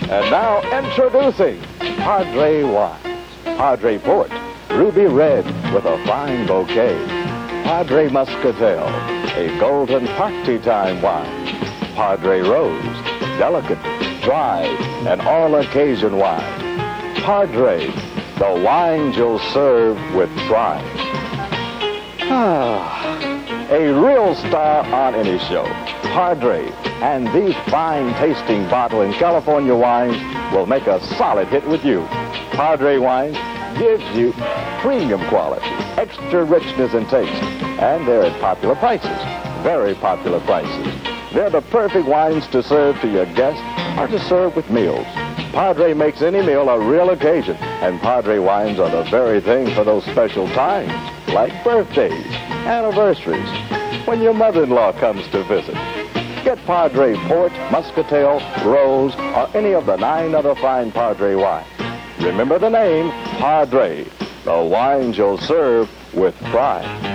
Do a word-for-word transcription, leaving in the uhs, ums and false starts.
And now introducing Padre Wines. Padre Port, ruby red with a fine bouquet. Padre Muscatel, a golden party time wine. Padre Rose, delicate, dry, and all occasion wine. Padre, the wines you'll serve with pride. Ah, a real star on any show. Padre and these fine tasting bottle and California wines will make a solid hit with you. Padre wines gives you premium quality, extra richness and taste, and they're at popular prices, very popular prices. They're the perfect wines to serve to your guests or to serve with meals. Padre makes any meal a real occasion, and Padre wines are the very thing for those special times, like birthdays, anniversaries, when your mother-in-law comes to visit. Get Padre Port, Muscatel, Rose, or any of the nine other fine Padre wines. Remember the name, Padre, the wines you'll serve with pride.